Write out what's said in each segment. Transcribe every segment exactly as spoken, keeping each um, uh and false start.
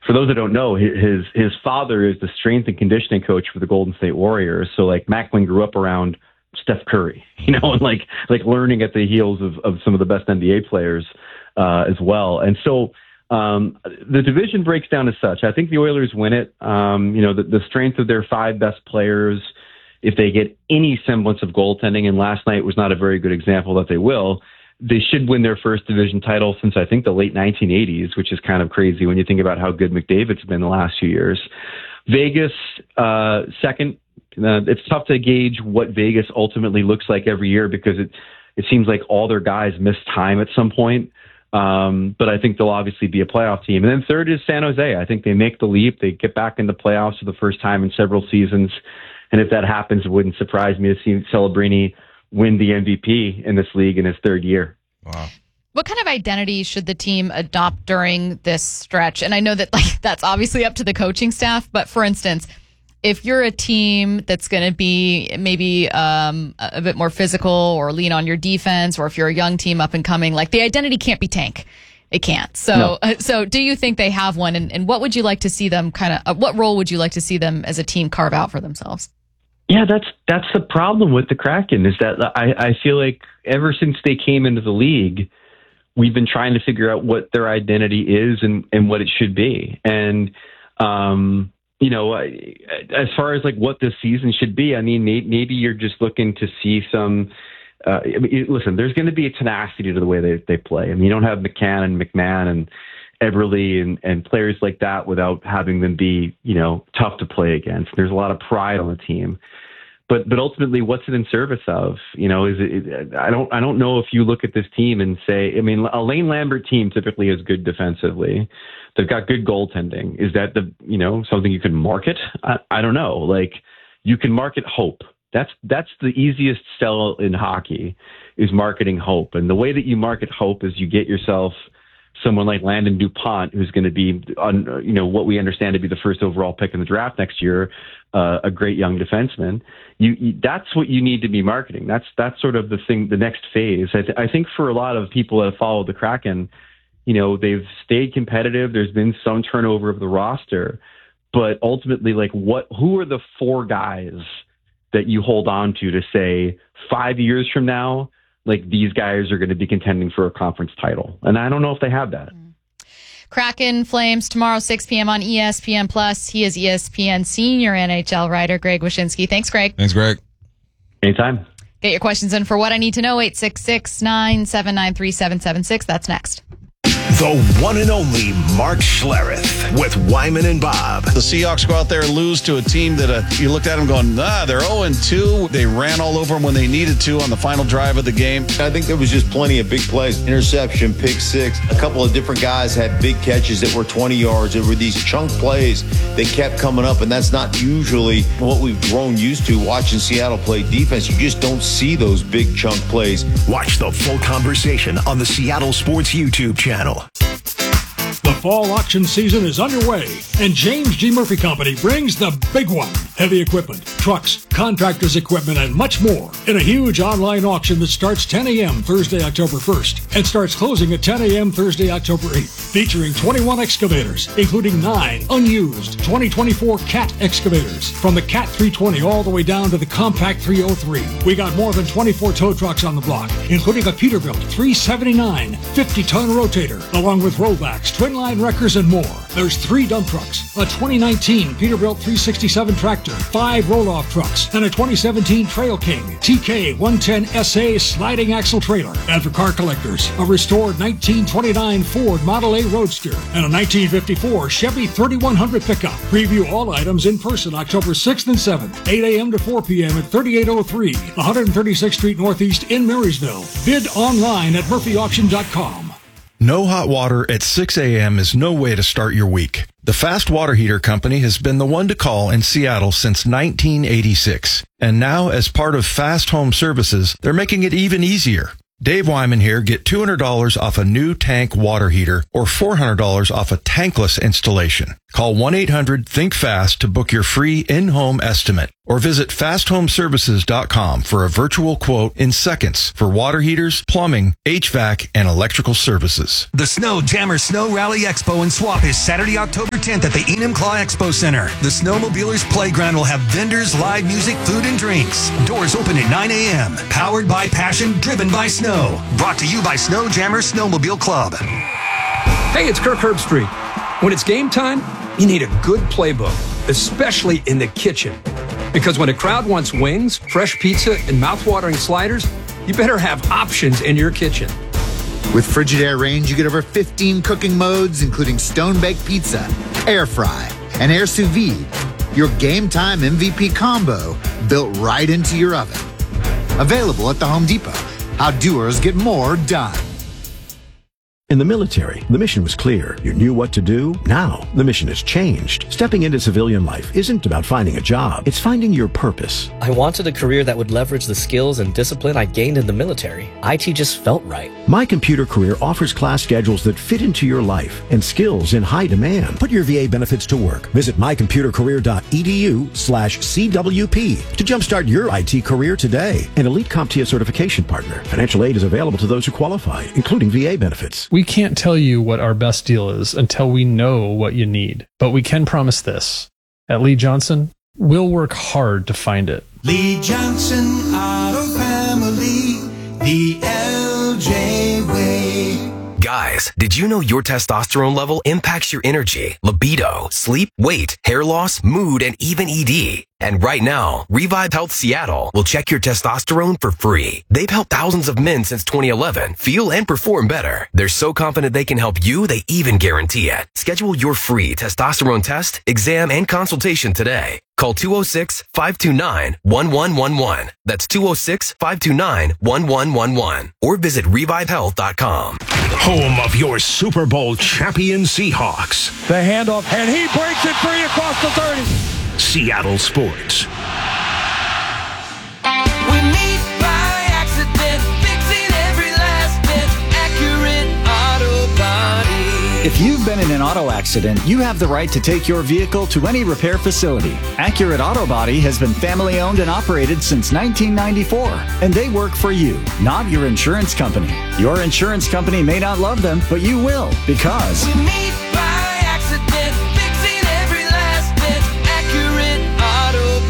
for those that don't know, his his father is the strength and conditioning coach for the Golden State Warriors. So like Macklin grew up around Steph Curry, you know, and like like learning at the heels of, of some of the best N B A players uh, as well. And so um, the division breaks down as such. I think the Oilers win it. Um, you know, the, the strength of their five best players, if they get any semblance of goaltending, and last night was not a very good example that they will, they should win their first division title since I think the late nineteen eighties, which is kind of crazy when you think about how good McDavid's been the last few years. Vegas, uh, second. Uh, it's tough to gauge what Vegas ultimately looks like every year because it, it seems like all their guys miss time at some point. Um, but I think they'll obviously be a playoff team. And then third is San Jose. I think they make the leap. They get back into playoffs for the first time in several seasons. And if that happens, it wouldn't surprise me to see Celebrini win the M V P in this league in his third year. Wow. What kind of identity should the team adopt during this stretch? And I know that like that's obviously up to the coaching staff, but for instance, if you're a team that's going to be maybe um, a bit more physical or lean on your defense, or if you're a young team up and coming, like the identity can't be tank. It can't. So, no. uh, so do you think they have one? And, and what would you like to see them kind of, uh, what role would you like to see them as a team carve out for themselves? Yeah, that's that's the problem with the Kraken is that I, I feel like ever since they came into the league, we've been trying to figure out what their identity is and, and what it should be. And, um, you know, as far as like what this season should be, I mean, maybe you're just looking to see some, uh, I mean, listen, there's going to be a tenacity to the way they, they play. I mean, you don't have McCann and McMahon and Eberle and, and players like that without having them be, you know, tough to play against. There's a lot of pride on the team. But but ultimately, what's it in service of? You know, is it? I don't I don't know if you look at this team and say, I mean, a Lane Lambert team typically is good defensively. They've got good goaltending. Is that the you know something you can market? I, I don't know. Like you can market hope. That's that's the easiest sell in hockey is marketing hope. And the way that you market hope is you get yourself someone like Landon DuPont, who's going to be, on, you know, what we understand to be the first overall pick in the draft next year, uh, a great young defenseman. You, you, that's what you need to be marketing. That's that's sort of the thing, the next phase. I, th- I think for a lot of people that have followed the Kraken, you know, they've stayed competitive. There's been some turnover of the roster, but ultimately, like, what? Who are the four guys that you hold on to to say five years from now, like these guys are going to be contending for a conference title? And I don't know if they have that. Kraken Flames tomorrow, six p.m. on E S P N Plus. He is E S P N senior N H L writer, Greg Wyshynski. Thanks, Greg. Thanks, Greg. Anytime. Get your questions in for What I Need to Know, eight six six, nine seven nine, three seven seven six. That's next. The one and only Mark Schlereth with Wyman and Bob. The Seahawks go out there and lose to a team that uh, you looked at them going, ah, they're oh and two. They ran all over them when they needed to on the final drive of the game. I think there was just plenty of big plays. Interception, pick six. A couple of different guys had big catches that were twenty yards. There were these chunk plays that kept coming up, and that's not usually what we've grown used to watching Seattle play defense. You just don't see those big chunk plays. Watch the full conversation on the Seattle Sports YouTube channel. The fall auction season is underway, and James G. Murphy Company brings the big one. Heavy equipment, trucks, contractors' equipment, and much more in a huge online auction that starts ten a.m. Thursday, October first, and starts closing at ten a.m. Thursday, October eighth, featuring twenty-one excavators, including nine unused twenty twenty-four Cat excavators, from the Cat three twenty all the way down to the Compact three oh three. We got more than twenty-four tow trucks on the block, including a Peterbilt three seventy-nine fifty-ton rotator, along with rollbacks, twin line wreckers, and more. There's three dump trucks, a twenty nineteen Peterbilt three sixty-seven tractor, five roll-off trucks, and a twenty seventeen Trail King T K one ten S A sliding axle trailer. And for car collectors, a restored nineteen twenty-nine Ford Model A Roadster and a nineteen fifty-four Chevy thirty-one hundred pickup. Preview all items in person October sixth and seventh, eight a.m. to four p.m. at thirty-eight oh three one thirty-sixth Street Northeast in Marysville. Bid online at murphy auction dot com. No hot water at six a.m. is no way to start your week. The Fast Water Heater Company has been the one to call in Seattle since nineteen eighty-six. And now, as part of Fast Home Services, they're making it even easier. Dave Wyman here. Get two hundred dollars off a new tank water heater or four hundred dollars off a tankless installation. Call one eight hundred think fast to book your free in-home estimate or visit fast home services dot com for a virtual quote in seconds for water heaters, plumbing, H V A C, and electrical services. The Snow Jammer Snow Rally Expo and Swap is Saturday, October tenth at the Enumclaw Expo Center. The Snowmobilers Playground will have vendors, live music, food, and drinks. Doors open at nine a.m. Powered by passion, driven by snow. Brought to you by Snow Jammer Snowmobile Club. Hey, it's Kirk Herbstreit. When it's game time, you need a good playbook, especially in the kitchen. Because when a crowd wants wings, fresh pizza, and mouthwatering sliders, you better have options in your kitchen. With Frigidaire Range, you get over fifteen cooking modes, including stone-baked pizza, air fry, and air sous vide. Your game time M V P combo built right into your oven. Available at the Home Depot. How doers get more done. In the military, the mission was clear. You knew what to do. Now, the mission has changed. Stepping into civilian life isn't about finding a job. It's finding your purpose. I wanted a career that would leverage the skills and discipline I gained in the military. I T just felt right. My Computer Career offers class schedules that fit into your life and skills in high demand. Put your V A benefits to work. Visit my computer career dot e d u slash C W P to jumpstart your I T career today. An Elite CompTIA certification partner. Financial aid is available to those who qualify, including V A benefits. We can't tell you what our best deal is until we know what you need. But we can promise this. At Lee Johnson, we'll work hard to find it. Lee Johnson Auto Family, the L J way. Guys, did you know your testosterone level impacts your energy, libido, sleep, weight, hair loss, mood, and even E D? And right now, Revive Health Seattle will check your testosterone for free. They've helped thousands of men since twenty eleven feel and perform better. They're so confident they can help you, they even guarantee it. Schedule your free testosterone test, exam, and consultation today. Call two oh six, five two nine, one one one one. That's two oh six, five two nine, one one one one. Or visit revive health dot com. Home of your Super Bowl champion Seahawks. The handoff, and he breaks it free across the thirty. Seattle Sports. We meet by accident, fixing every last bit, Accurate Auto Body. If you've been in an auto accident, you have the right to take your vehicle to any repair facility. Accurate Auto Body has been family owned and operated since nineteen ninety-four, and they work for you, not your insurance company. Your insurance company may not love them, but you will, because We meet by accident, fixing every last bit, Accurate Auto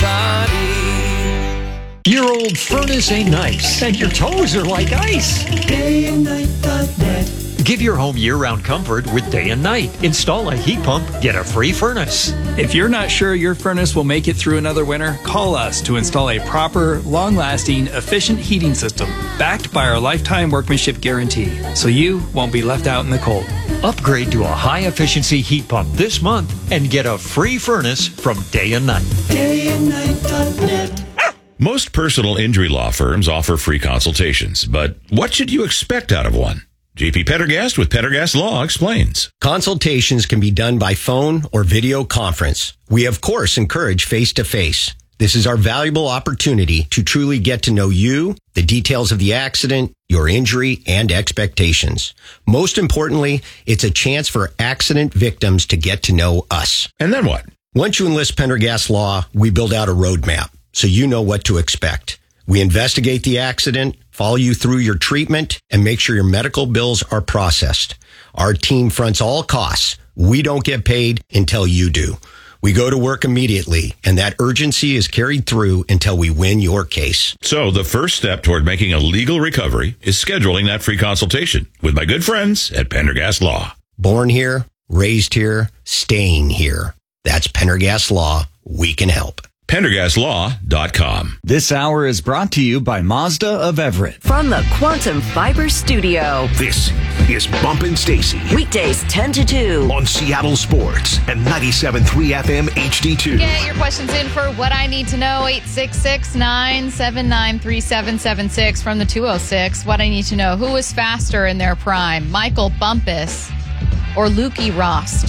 Body. Your old furnace ain't nice, and your toes are like ice. day and night dot net. Give your home year-round comfort with Day and Night. Install a heat pump, get a free furnace. If you're not sure your furnace will make it through another winter, call us to install a proper, long-lasting, efficient heating system backed by our lifetime workmanship guarantee, so you won't be left out in the cold. Upgrade to a high-efficiency heat pump this month and get a free furnace from Day and Night. day and night dot net. Most personal injury law firms offer free consultations, but what should you expect out of one? J P Pendergast with Pendergast Law explains. Consultations can be done by phone or video conference. We, of course, encourage face-to-face. This is our valuable opportunity to truly get to know you, the details of the accident, your injury, and expectations. Most importantly, it's a chance for accident victims to get to know us. And then what? Once you enlist Pendergast Law, we build out a roadmap so you know what to expect. We investigate the accident, follow you through your treatment, and make sure your medical bills are processed. Our team fronts all costs. We don't get paid until you do. We go to work immediately, and that urgency is carried through until we win your case. So the first step toward making a legal recovery is scheduling that free consultation with my good friends at Pendergast Law. Born here, raised here, staying here. That's Pendergast Law. We can help. Pendergast Law dot com. This hour is brought to you by Mazda of Everett. From the Quantum Fiber Studio. This is Bumpin' Stacy. Weekdays ten to two. On Seattle Sports and ninety-seven point three F M H D two. Get your questions in for What I Need to Know, eight six six, nine seven nine, three seven seven six from the two oh six. What I Need to Know, who was faster in their prime, Michael Bumpus or Lukey Rost?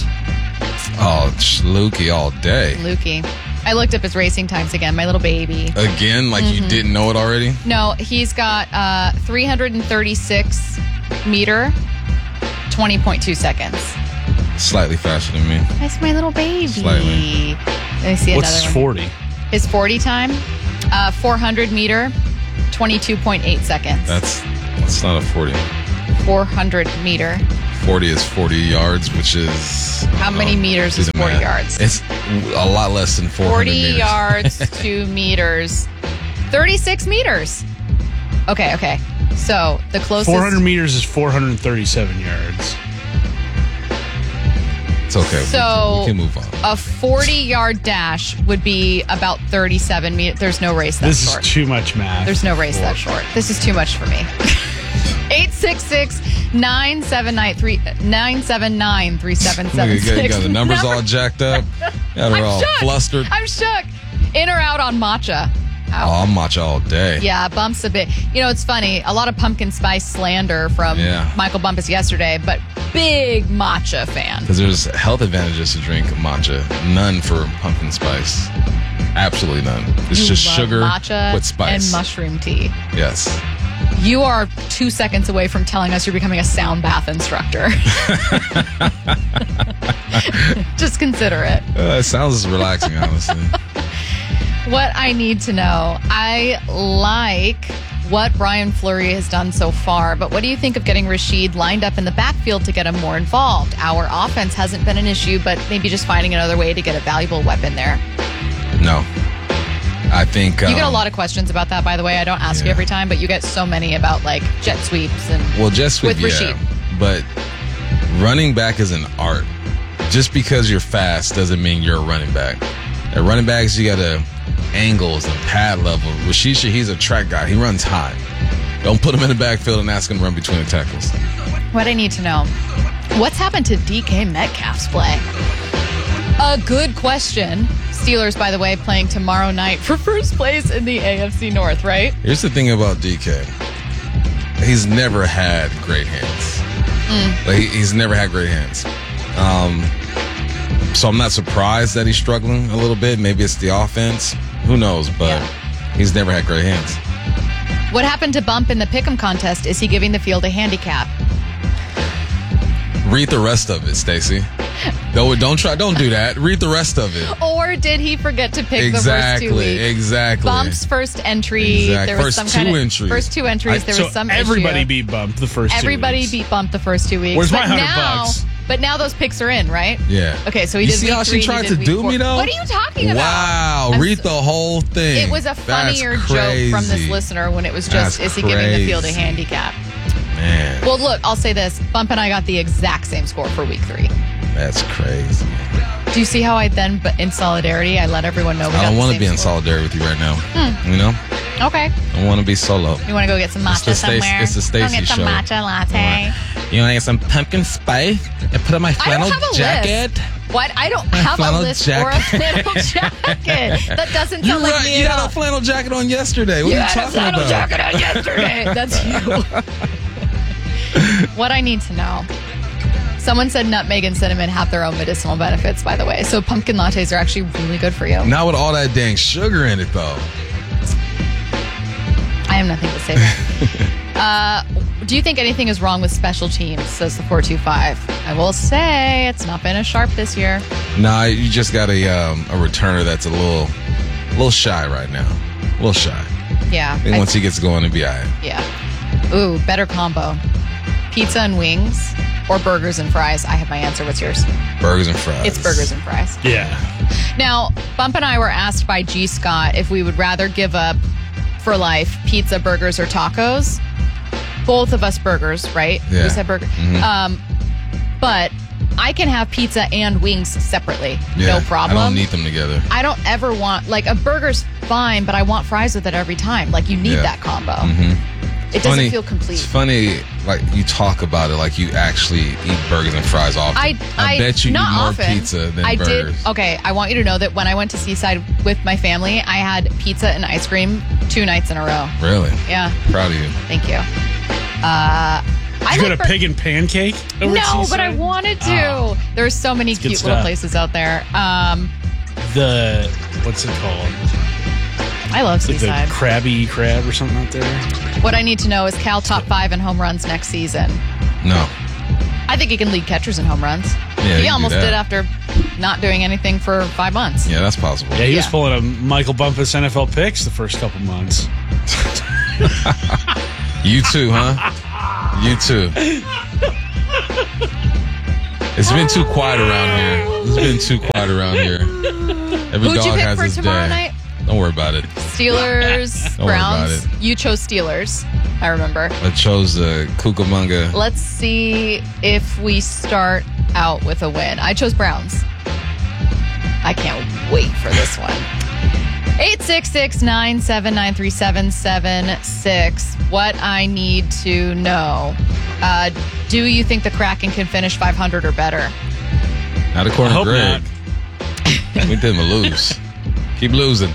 Oh, Lukey all day. Lukey. I looked up his racing times again, my little baby. Again, like Mm-hmm. you didn't know it already? No, he's got uh, three thirty-six meter, twenty point two seconds. Slightly faster than me. That's my little baby. Slightly. Let me see What's another one. forty? His forty time, uh, four hundred meter, twenty-two point eight seconds. That's that's not a forty. four hundred meter. forty is forty yards, which is... How many meters is forty yards? It's a lot less than four hundred forty meters. yards, two meters, thirty-six meters. Okay, okay. So the closest. four hundred meters is four hundred thirty-seven yards. It's okay. So we can move on. A forty-yard dash would be about thirty-seven meters. There's no race that This short. is too much math. There's no race that short. This is too much for me. eight six six, nine seven nine, three seven seven Look, seven you, got, you six. got the numbers all jacked up. Got her I'm all shook. flustered. I'm shook. In or out on matcha? Out. Oh, I'm matcha all day. Yeah, Bumps a bit. You know, it's funny. A lot of pumpkin spice slander from Yeah. Michael Bumpus yesterday, but big matcha fan. Because there's health advantages to drink matcha. None for pumpkin spice. Absolutely none. It's You just love sugar matcha with spice. and mushroom tea. Yes. You are two seconds away from telling us you're becoming a sound bath instructor. Just consider it. Uh, it sounds relaxing, honestly. What I need to know, I like what Brian Fleury has done so far, but what do you think of getting Rashid lined up in the backfield to get him more involved? Our offense hasn't been an issue, but maybe just finding another way to get a valuable weapon there. No. I think... You Um, get a lot of questions about that, by the way. I don't ask you every time, but you get so many about like jet sweeps and Well, jet sweep, with Rashid. yeah. But running back is an art. Just because you're fast doesn't mean you're a running back. At running backs, you got to angles and pad level. Rashid Shaheed's a track guy. He runs high. Don't put him in the backfield and ask him to run between the tackles. What I need to know, what's happened to D K Metcalf's play? A good question. Steelers, by the way, playing tomorrow night for first place in the A F C North, right? Here's the thing about D K. He's never had great hands. Mm. Like, he- he's never had great hands. Um, so I'm not surprised that he's struggling a little bit. Maybe it's the offense. Who knows? But he's never had great hands. What happened to Bump in the Pick'em contest? Is he giving the field a handicap? Read the rest of it, Stacy. Don't, don't try. Don't do that. Read the rest of it. Or did he forget to pick Exactly, the first two weeks? exactly. Bump's first entry. Exact- There was first some two kind of entries. first two entries. I- there so was some everybody issue. beat Bump the first two Everybody weeks. beat Bump the first two weeks. Where's but my hundred now, bucks? But now those picks are in, right? Yeah. Okay, so he You did see week how three, she he tried did to week do four. me, though? What are you talking about? Wow. I'm Read so- the whole thing. It was a That's funnier joke from this crazy. listener when it was just, That's is he giving the field a crazy. handicap? Man, Well, look, I'll say this. Bump and I got the exact same score for week three. that's crazy. Do you see how I then, but in solidarity, I let everyone know we I got don't the want to same be in score? solidarity with you right now. Hmm. You know? Okay. I want to be solo. You want to go get some It's matcha the Stacy- somewhere? it's the Go Stacy get some show. matcha latte. You want to get some pumpkin spice and put on my I flannel don't have a jacket? list. What? I don't My have a flannel list jacket. or a flannel jacket. That doesn't You, sound like right, me you at had all. a flannel jacket on yesterday. What You are you had a talking flannel about? jacket on yesterday. That's you. What I need to know. Someone said nutmeg and cinnamon have their own medicinal benefits, by the way. So pumpkin lattes are actually really good for you. Not with all that dang sugar in it, though. I have nothing to say there. uh, do you think anything is wrong with special teams, says the four two five? I will say it's not been as sharp this year. Nah, you just got a um, a returner that's a little, a little shy right now. A little shy. Yeah. I think I- once he gets going, it'll be all right. Yeah. Ooh, better combo. Pizza and wings or burgers and fries? I have my answer. What's yours? Burgers and fries. It's burgers and fries. Yeah. Now, Bump and I were asked by G. Scott if we would rather give up for life pizza, burgers, or tacos. Both of us burgers, right? Yeah. We said burger. Mhm. Um, but I can have pizza and wings separately. Yeah, No problem. I don't need them together. I don't ever want, like, a burger's fine, but I want fries with it every time. Like, you need Yeah. that combo. Mhm. It Funny- doesn't feel complete. It's funny, like you talk about it like you actually eat burgers and fries often. I, I, bet you not eat more often. pizza than I burgers. did. Okay, I want you to know that when I went to Seaside with my family, I had pizza and ice cream two nights in a row. Really? Yeah. Proud of you. Thank you. Uh, Did I you go like to bur- Pig and Pancake? over at No, but I Seaside? wanted to. Oh, There's so many It's good cute little stuff. places out there. Um, the what's it called? I love Like the Seaside. Krabby Crab or something out there. What I need to know is Cal top five in home runs next season. No. I think he can lead catchers in home runs. Yeah, you he can almost do that. did after not doing anything for five months. Yeah, that's possible. Yeah, he was Yeah. pulling a Michael Bumpus N F L picks the first couple months. You too, huh? You too. It's been too quiet around here. It's been too quiet around here. Every Who'd dog you pick has for his tomorrow day. night? Don't worry about it. Steelers, Don't worry about Browns. it. You chose Steelers. I remember. I chose the Cucamonga. Let's see if we start out with a win. I chose Browns. I can't wait for this one. eight six six, nine seven nine, three seven seven six. What I need to know. Uh, do you think the Kraken can finish five hundred or better? Not according I to hope Greg. We did lose. Keep losing.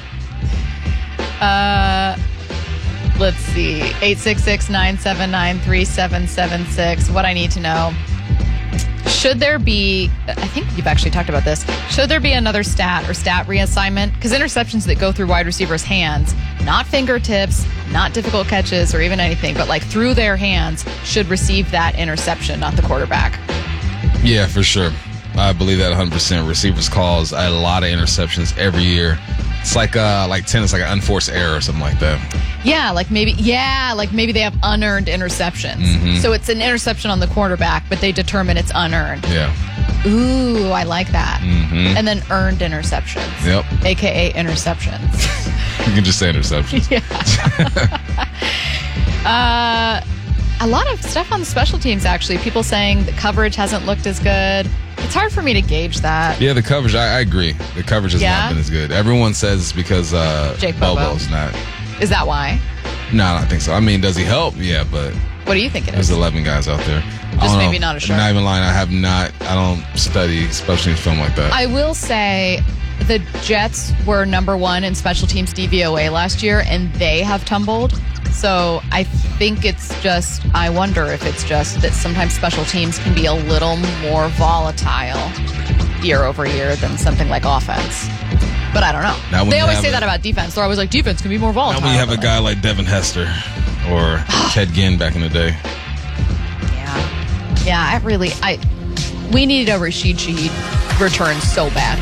Uh, let's see. eight six six, nine seven nine, three seven seven six. What I need to know. Should there be, I think you've actually talked about this, should there be another stat or stat reassignment? Because interceptions that go through wide receivers' hands, not fingertips, not difficult catches or even anything, but like through their hands, should receive that interception, not the quarterback. Yeah, for sure. I believe that one hundred percent. Receivers cause a lot of interceptions every year. It's like uh, like tennis, like an unforced error or something like that. Yeah, like maybe, yeah, like maybe they have unearned interceptions. Mhm. So it's an interception on the quarterback, but they determine it's unearned. Yeah. Ooh, I like that. Mhm. And then earned interceptions. Yep. A K A interceptions. You can just say interceptions. uh, a lot of stuff on the special teams, actually. People saying the coverage hasn't looked as good. It's hard for me to gauge that. Yeah, the coverage, I, I agree. The coverage has Yeah? not been as good. Everyone says it's because uh, Jake Bobo. Bobo's not. Is that why? No, I don't think so. I mean, does he help? Yeah, but What do you think it there's is? eleven guys out there. I Just don't maybe know. not a shark. Not even lying. I have not, I don't study special teams film like that. I will say the Jets were number one in special teams D V O A last year, and they have tumbled. So I think it's just, I wonder if it's just that sometimes special teams can be a little more volatile year over year than something like offense. But I don't know. Now when They you always have say a- that about defense. They're always like, defense can be more volatile. Now when you have a guy like Devin Hester or Ted Ginn back in the day. Yeah, I really, I, we need a Rashid Shaheed return so bad.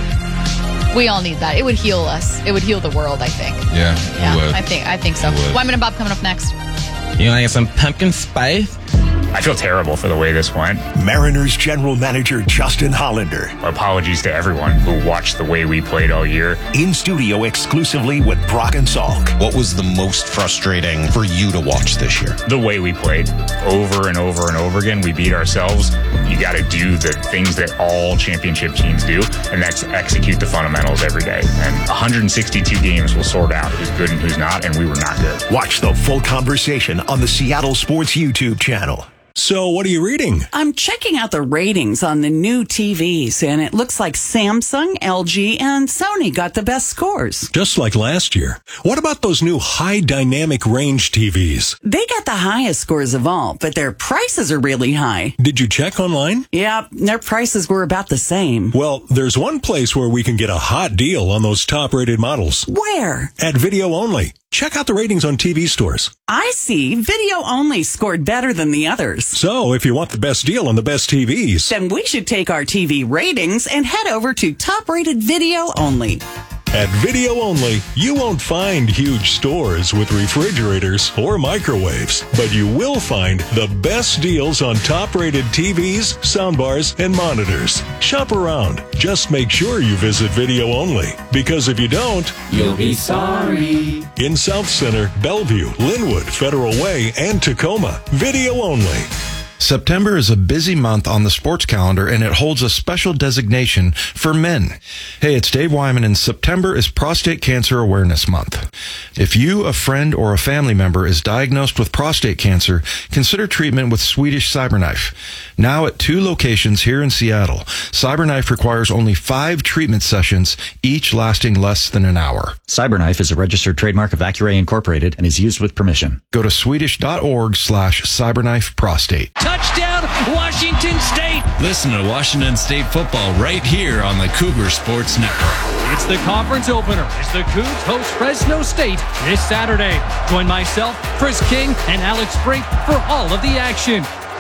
We all need that. It would heal us. It would heal the world, I think. Yeah, Yeah, it would. I think, I think so. It would. Wyman and Bob coming up next. You want to get some pumpkin spice? I feel terrible for the way this went. Mariners general manager Justin Hollander. Apologies to everyone who watched the way we played all year. In studio exclusively with Brock and Salk. What was the most frustrating for you to watch this year? The way we played over and over and over again. We beat ourselves. You got to do the things that all championship teams do, and that's execute the fundamentals every day. And one hundred sixty-two games will sort out who's good and who's not, and we were not good. Watch the full conversation on the Seattle Sports YouTube channel. So, what are you reading? I'm checking out the ratings on the new T Vs, and it looks like Samsung, L G, and Sony got the best scores. Just like last year. What about those new high dynamic range T Vs? They got the highest scores of all, but their prices are really high. Did you check online? Yeah, their prices were about the same. Well, there's one place where we can get a hot deal on those top rated models. Where? At Video Only. Check out the ratings on T V stores. I see. Video only scored better than the others. So, if you want the best deal on the best T Vs, then we should take our T V ratings and head over to top rated Video Only. At Video Only, you won't find huge stores with refrigerators or microwaves, but you will find the best deals on top-rated T Vs, soundbars, and monitors. Shop around. Just make sure you visit Video Only, because if you don't, You'll be sorry. in South Center, Bellevue, Linwood, Federal Way, and Tacoma, Video Only. September is a busy month on the sports calendar, and it holds a special designation for men. Hey, it's Dave Wyman, and September is Prostate Cancer Awareness Month. If you, a friend, or a family member is diagnosed with prostate cancer, consider treatment with Swedish CyberKnife. Now at two locations here in Seattle, CyberKnife requires only five treatment sessions, each lasting less than an hour. CyberKnife is a registered trademark of Accuray Incorporated and is used with permission. Go to swedish.org slash cyberknife prostate. Touchdown, Washington State! Listen to Washington State football right here on the Cougar Sports Network. It's the conference opener as the Cougs host Fresno State this Saturday. Join myself, Chris King, and Alex Brink for all of the action.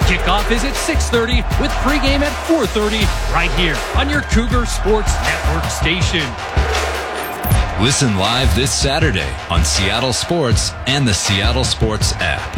Kickoff is at six thirty with pregame at four thirty right here on your Cougar Sports Network station. Listen live this Saturday on Seattle Sports and the Seattle Sports app.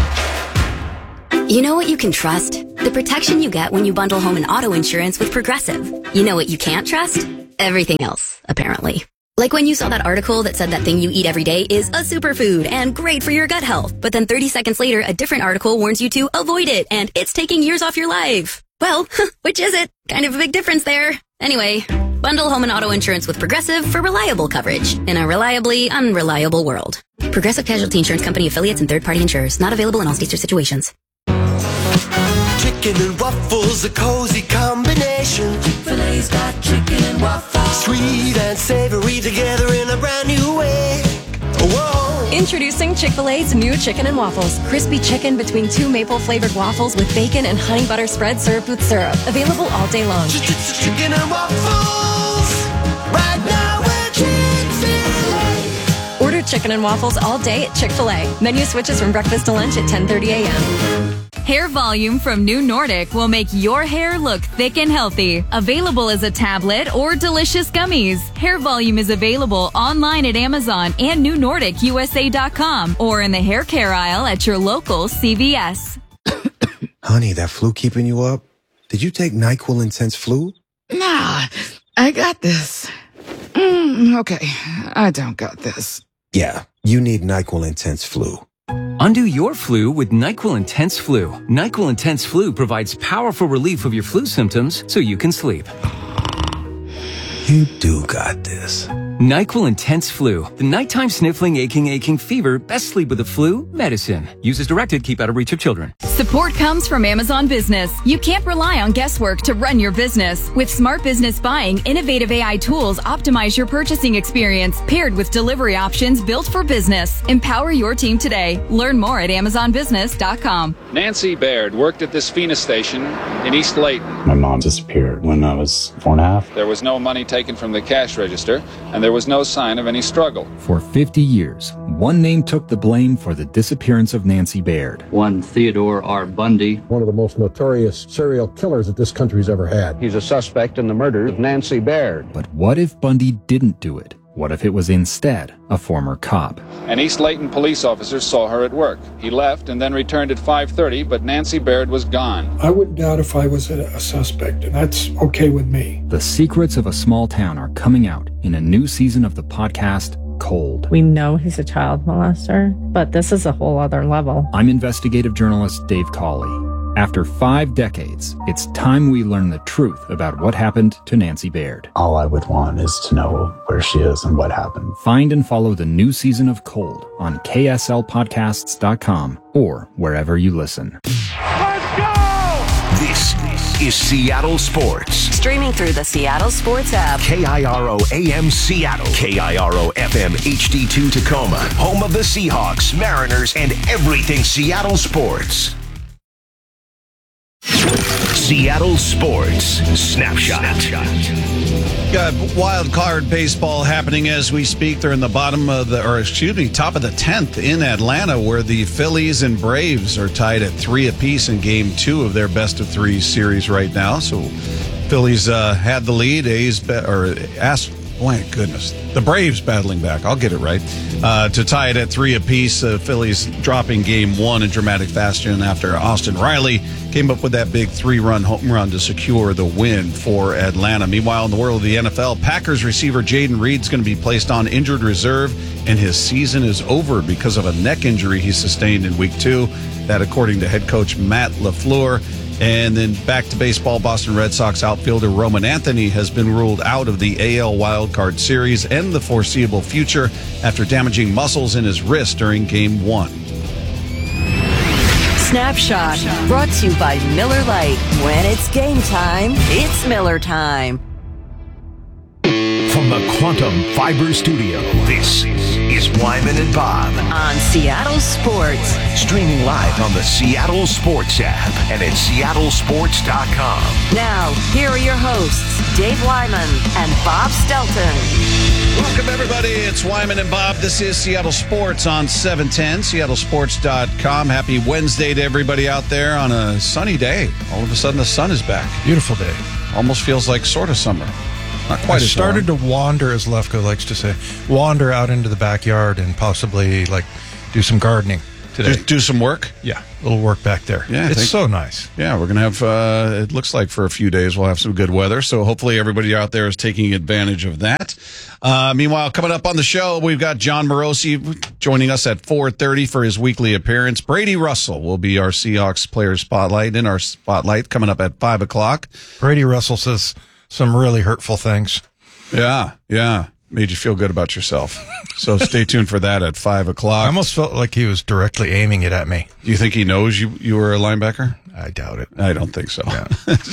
You know what you can trust? The protection you get when you bundle home and auto insurance with Progressive. You know what you can't trust? Everything else, apparently. Like when you saw that article that said that thing you eat every day is a superfood and great for your gut health. But then thirty seconds later, a different article warns you to avoid it and it's taking years off your life. Well, which is it? Kind of a big difference there. Anyway, bundle home and auto insurance with Progressive for reliable coverage in a reliably unreliable world. Progressive Casualty Insurance Company affiliates and third-party insurers. Not available in all states or situations. Chicken and waffles, a cozy combination. Chick-fil-A's got chicken and waffles. Sweet and savory together in a brand new way. Whoa. Introducing Chick-fil-A's new chicken and waffles. Crispy chicken between two maple-flavored waffles with bacon and honey butter spread served with syrup. Available all day long. Chicken and waffles. Right now we're Chick-fil-A. Order chicken and waffles all day at Chick-fil-A. Menu switches from breakfast to lunch at ten thirty a.m. Hair Volume from New Nordic will make your hair look thick and healthy. Available as a tablet or delicious gummies. Hair Volume is available online at Amazon and new nordic u s a dot com or in the hair care aisle at your local C V S. Honey, that flu keeping you up? Did you take NyQuil Intense Flu? Nah, I got this. Mm, okay, I don't got this. Yeah, you need NyQuil Intense Flu. Undo your flu with NyQuil Intense Flu. NyQuil Intense Flu provides powerful relief of your flu symptoms so you can sleep. You do got this. NyQuil Intense Flu. The nighttime sniffling, aching, aching fever. Best sleep with the flu. Medicine. Use as directed. Keep out of reach of children. Support comes from Amazon Business. You can't rely on guesswork to run your business. With smart business buying, innovative A I tools optimize your purchasing experience, paired with delivery options built for business. Empower your team today. Learn more at amazon business dot com. Nancy Baird worked at this Phoenix station in East Layton. My mom disappeared when I was four and a half. There was no money taken from the cash register, and there was no sign of any struggle. For fifty years, one name took the blame for the disappearance of Nancy Baird. One Theodore R. Bundy. One of the most notorious serial killers that this country's ever had. He's a suspect in the murder of Nancy Baird. But what if Bundy didn't do it? What if it was instead a former cop? An East Layton police officer saw her at work. He left and then returned at five thirty, but Nancy Baird was gone. I wouldn't doubt if I was a, a suspect, and that's okay with me. The secrets of a small town are coming out in a new season of the podcast, Cold. We know he's a child molester, but this is a whole other level. I'm investigative journalist Dave Cawley. After five decades, it's time we learn the truth about what happened to Nancy Baird. All I would want is to know where she is and what happened. Find and follow the new season of Cold on K S L podcasts dot com or wherever you listen. Let's go! This is Seattle Sports. Streaming through the Seattle Sports app. K I R O A M Seattle. K I R O F M H D two Tacoma. Home of the Seahawks, Mariners, and everything Seattle sports. Seattle Sports Snapshot. Got wild card baseball happening as we speak. They're in the bottom of the, or excuse me, top of the tenth in Atlanta, where the Phillies and Braves are tied at three apiece in game two of their best of three series right now. So Phillies uh, had the lead. A's, be- or asked, oh my goodness, the Braves battling back. I'll get it right. Uh, to tie it at three apiece. Uh, Phillies dropping game one in dramatic fashion after Austin Riley came up with that big three-run home run to secure the win for Atlanta. Meanwhile, in the world of the N F L, Packers receiver Jaden Reed's going to be placed on injured reserve, and his season is over because of a neck injury he sustained in week two. That, according to head coach Matt LaFleur. And then back to baseball, Boston Red Sox outfielder Roman Anthony has been ruled out of the A L wildcard series and the foreseeable future after damaging muscles in his wrist during game one. Snapshot, brought to you by Miller Lite. When it's game time, it's Miller time. From the Quantum Fiber Studio, this is Wyman and Bob. On Seattle Sports. Streaming live on the Seattle Sports app and at seattle sports dot com. Now, here are your hosts, Dave Wyman and Bob Stelton. Welcome, everybody. It's Wyman and Bob. This is Seattle Sports on seven ten, seattle sports dot com. Happy Wednesday to everybody out there on a sunny day. All of a sudden, the sun is back. Beautiful day. Almost feels like sort of summer. Not quite I as started warm. to wander, as Lefko likes to say, wander out into the backyard and possibly like do some gardening today. Do, do some work? Yeah, a little work back there. Yeah, it's think, so nice. Yeah, we're going to have, uh, it looks like for a few days we'll have some good weather. So hopefully everybody out there is taking advantage of that. Uh, meanwhile, coming up on the show, we've got John Morosi joining us at four thirty for his weekly appearance. Brady Russell will be our Seahawks player spotlight in our spotlight coming up at five o'clock. Brady Russell says some really hurtful things. Yeah, yeah. Made you feel good about yourself. So stay tuned for that at five o'clock. I almost felt like he was directly aiming it at me. Do you think he knows you, you were a linebacker? I doubt it. I don't think so. Yeah.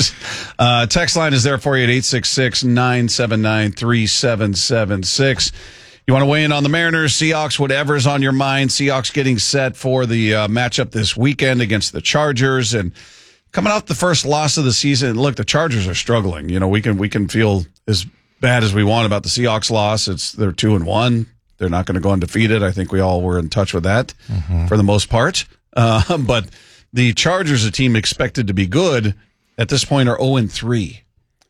uh, text line is there for you at eight six six, nine seven nine, three seven seven six. You want to weigh in on the Mariners, Seahawks, whatever's on your mind. Seahawks getting set for the uh, matchup this weekend against the Chargers. And coming off the first loss of the season, look, the Chargers are struggling. You know, we can we can feel as bad as we want about the Seahawks loss. It's they're two and one. They're not going to go undefeated. I think we all were in touch with that mm-hmm. for the most part. Uh, but the Chargers, a team expected to be good at this point, are zero and three.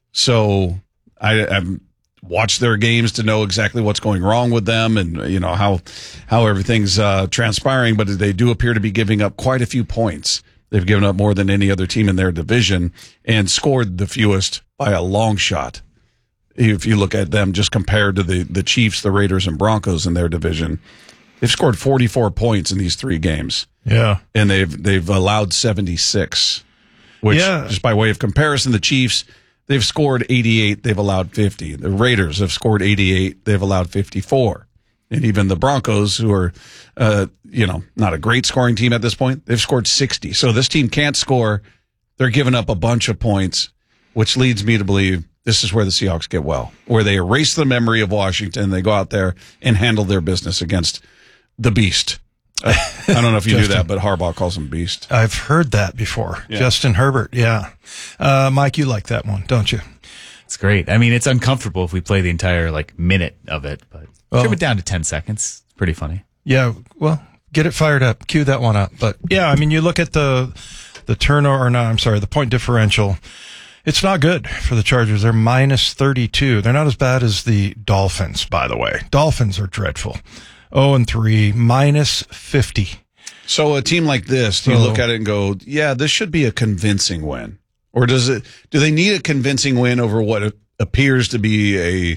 So I, I've watched their games to know exactly what's going wrong with them and you know how how everything's uh, transpiring. But they do appear to be giving up quite a few points. They've given up more than any other team in their division and scored the fewest by a long shot. If you look at them just compared to the, the Chiefs, the Raiders, and Broncos in their division, they've scored forty-four points in these three games. Yeah. And they've they've allowed seventy-six, which, yeah. just by way of comparison, the Chiefs, they've scored eighty-eight, they've allowed fifty. The Raiders have scored eighty-eight, they've allowed fifty-four. And even the Broncos, who are, uh, you know, not a great scoring team at this point, they've scored sixty. So this team can't score. They're giving up a bunch of points, which leads me to believe this is where the Seahawks get well, where they erase the memory of Washington. They go out there and handle their business against the Beast. Uh, I don't know if you Justin, knew that, but Harbaugh calls him Beast. I've heard that before. Yeah. Justin Herbert, yeah. Uh, Mike, you like that one, don't you? It's great. I mean, it's uncomfortable if we play the entire like minute of it, but well, trim it down to ten seconds. It's pretty funny. Yeah, well, get it fired up. Cue that one up. But yeah, I mean, you look at the the turnover, or no, I'm sorry, the point differential. It's not good for the Chargers. They're minus thirty-two. They're not as bad as the Dolphins, by the way. Dolphins are dreadful. oh and three, minus fifty. So a team like this, do you so, look at it and go, yeah, this should be a convincing win? Or does it? Do they need a convincing win over what appears to be a,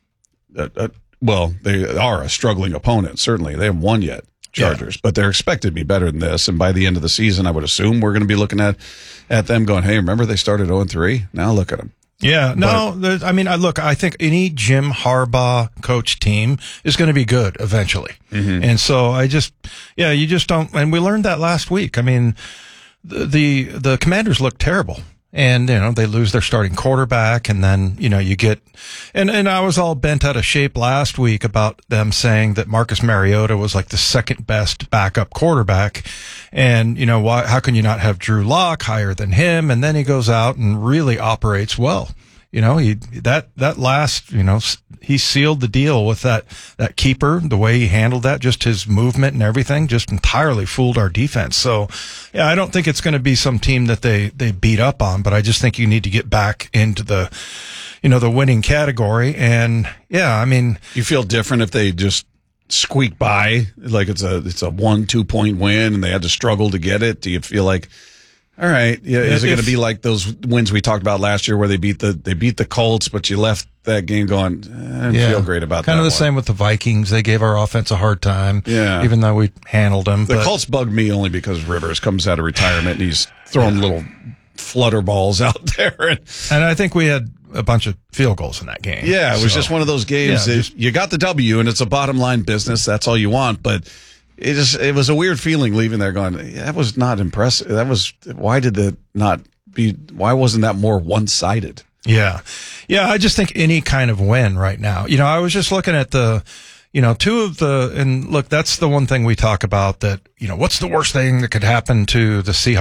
a, a well, they are a struggling opponent, certainly. They haven't won yet. Chargers, yeah. But they're expected to be better than this. And by the end of the season, I would assume we're going to be looking at, at them going, hey, remember they started oh and three? Now look at them. Yeah, no, but, I mean, I look, I think any Jim Harbaugh coach team is going to be good eventually. Mm-hmm. And so I just, yeah, you just don't, and we learned that last week. I mean, the, the, the Commanders look terrible. And, you know, they lose their starting quarterback, and then, you know, you get, and, and I was all bent out of shape last week about them saying that Marcus Mariota was like the second best backup quarterback. And, you know, why, how can you not have Drew Lock higher than him? And then he goes out and really operates well. You know, he, that, that last, you know, he sealed the deal with that, that keeper, the way he handled that, just his movement and everything just entirely fooled our defense. So, yeah, I don't think it's going to be some team that they, they beat up on, but I just think you need to get back into the, you know, the winning category. And yeah, I mean, you feel different if they just squeak by, like it's a, it's a one, two point win and they had to struggle to get it. Do you feel like, all right, yeah, is it going to be like those wins we talked about last year where they beat the they beat the Colts, but you left that game going, eh, I didn't yeah, feel great about that. Kind of the one. Same with the Vikings. They gave our offense a hard time, yeah, even though we handled them. The but, Colts bugged me only because Rivers comes out of retirement and he's throwing yeah. little flutter balls out there. And, and I think we had a bunch of field goals in that game. Yeah, it was so, just one of those games. Yeah, that just, you got the W, and it's a bottom line business. That's all you want, but. It just, it was a weird feeling leaving there going, yeah, that was not impressive. That was, why did that not be, why wasn't that more one-sided? Yeah. Yeah. I just think any kind of win right now, you know, I was just looking at the, you know, two of the, and look, that's the one thing we talk about that, you know, what's the worst thing that could happen to the Seahawks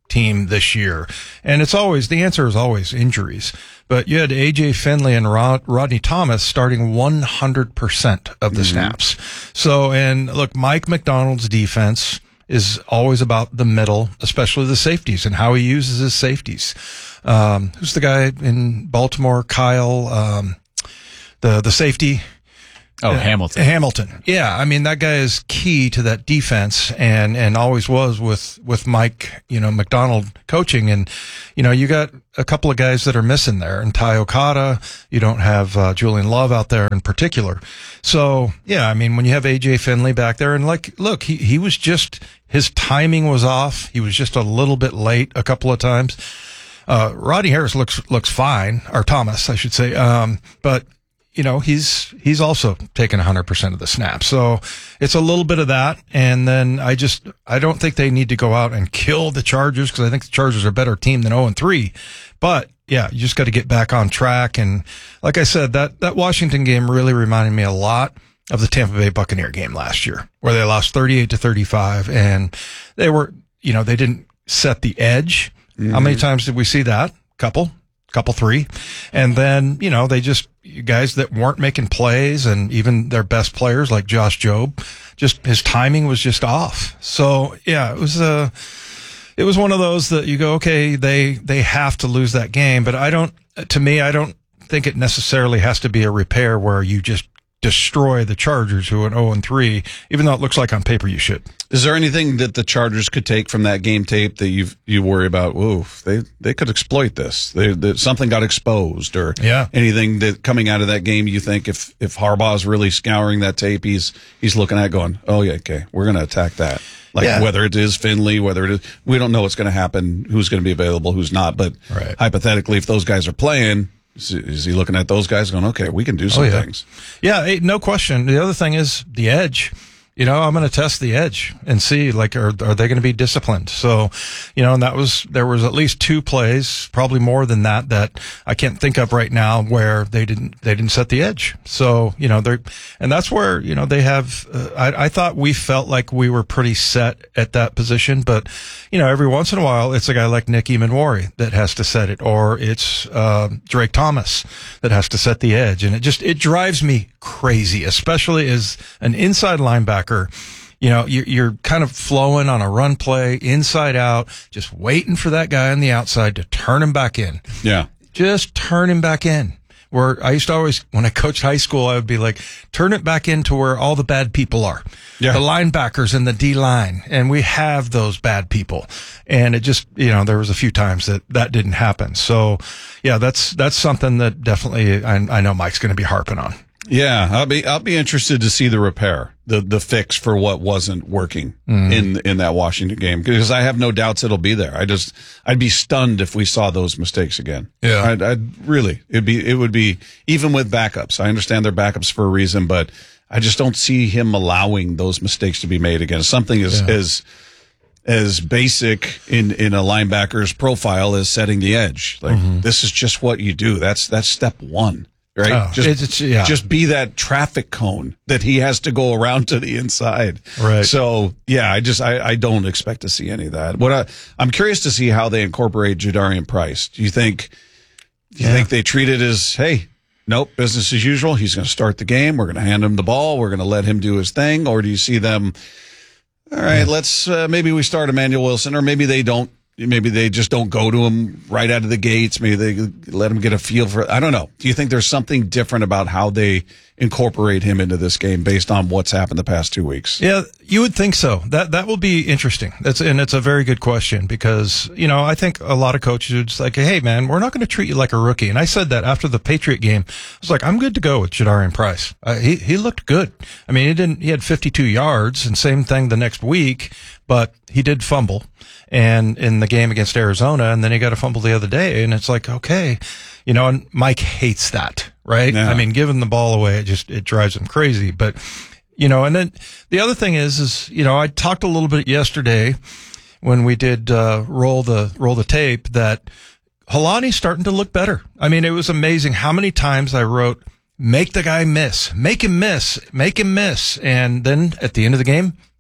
team this year? And it's always, the answer is always injuries. But you had A J Finley and Rod, Rodney Thomas starting one hundred percent of the mm-hmm. snaps. So, and look, Mike McDonald's defense is always about the middle, especially the safeties and how he uses his safeties. Um, who's the guy in Baltimore? Kyle, um, the, the safety. Oh, uh, Hamilton. Hamilton. Yeah. I mean, that guy is key to that defense and, and always was with, with Mike, you know, McDonald coaching. And, you know, you got a couple of guys that are missing there, and Ty Okada. You don't have, uh, Julian Love out there in particular. So, yeah, I mean, when you have A J Finley back there, and like, look, he, he was just, his timing was off. He was just a little bit late a couple of times. Uh, Rodney Harris looks, looks fine, or Thomas, I should say. Um, but, you know, he's, he's also taken one hundred percent of the snaps. So it's a little bit of that. And then I just, I don't think they need to go out and kill the Chargers, because I think the Chargers are a better team than oh and three. But yeah, you just got to get back on track. And like I said, that, that Washington game really reminded me a lot of the Tampa Bay Buccaneer game last year, where they lost thirty-eight to thirty-five, and they were, you know, they didn't set the edge. Mm-hmm. How many times did we see that? Couple, couple, three. And then, you know, they just, guys that weren't making plays, and even their best players like Josh Jobe, just his timing was just off. So yeah, it was a, it was one of those that you go, okay, they, they have to lose that game, but I don't, to me, I don't think it necessarily has to be a repair where you just destroy the Chargers, who are oh and three, even though it looks like on paper you should. Is there anything that the Chargers could take from that game tape that you you worry about? Ooh, they they could exploit this. They, they something got exposed, or yeah. anything that coming out of that game you think if if Harbaugh's really scouring that tape, he's he's looking at going, oh yeah, okay, we're going to attack that. Like yeah. whether it is Finley, whether it is, we don't know what's going to happen, who's going to be available, who's not. But right. hypothetically, if those guys are playing, is he looking at those guys going, okay, we can do some oh, yeah. things? Yeah, no question. The other thing is the edge. You know, I'm going to test the edge and see, like, are, are they going to be disciplined? So, you know, and that was, there was at least two plays, probably more than that, that I can't think of right now where they didn't, they didn't set the edge. So, you know, they're, and that's where, you know, they have, uh, I, I thought we felt like we were pretty set at that position, but, you know, every once in a while, it's a guy like Nick Emanwari that has to set it, or it's, uh, Drake Thomas that has to set the edge. And it just, it drives me crazy, especially as an inside linebacker. You know, you're kind of flowing on a run play inside out, just waiting for that guy on the outside to turn him back in. Yeah. Just turn him back in. Where I used to always, when I coached high school, I would be like, turn it back into where all the bad people are. Yeah. The linebackers and the D line. And we have those bad people. And it just, you know, there was a few times that that didn't happen. So yeah, that's, that's something that definitely I, I know Mike's going to be harping on. Yeah, I'll be I'll be interested to see the repair, the the fix for what wasn't working mm. in in that Washington game, because I have no doubts it'll be there. I just I'd be stunned if we saw those mistakes again. Yeah, I'd, I'd really it'd be it would be even with backups. I understand they're backups for a reason, but I just don't see him allowing those mistakes to be made again. Something as yeah. as as basic in in a linebacker's profile as setting the edge. Like mm-hmm. this is just what you do. That's that's step one. Right? Oh, just, it's, it's, yeah. just be that traffic cone that he has to go around to the inside. Right. So, yeah, I just, I, I don't expect to see any of that. What I, I'm curious to see how they incorporate Jadarian Price. Do you think, do you yeah. think they treat it as, hey, nope, business as usual. He's going to start the game. We're going to hand him the ball. We're going to let him do his thing. Or do you see them, all right, yeah. let's, uh, maybe we start Emmanuel Wilson, or maybe they don't. Maybe they just don't go to him right out of the gates. Maybe they let him get a feel for it. I don't know. Do you think there's something different about how they incorporate him into this game based on what's happened the past two weeks? Yeah, you would think so. That that will be interesting. That's and it's a very good question, because, you know, I think a lot of coaches would just like, hey, man, we're not going to treat you like a rookie. And I said that after the Patriot game. I was like, I'm good to go with Jadarian Price. Uh, he he looked good. I mean, he didn't. He had fifty-two yards, and same thing the next week, but he did fumble. And in the game against Arizona, and then he got a fumble the other day, and it's like, okay, you know, and Mike hates that, right? Yeah. I mean, giving the ball away, it just, it drives him crazy. But, you know, and then the other thing is, is, you know, I talked a little bit yesterday when we did, uh, roll the, roll the tape, that Holani's starting to look better. I mean, it was amazing how many times I wrote, make the guy miss, make him miss, make him miss. And then at the end of the game,